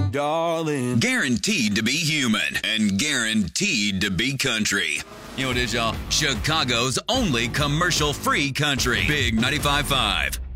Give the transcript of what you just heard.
darling. Guaranteed to be human and guaranteed to be country. You know what it is, y'all? Chicago's only commercial-free country. Big 95.5.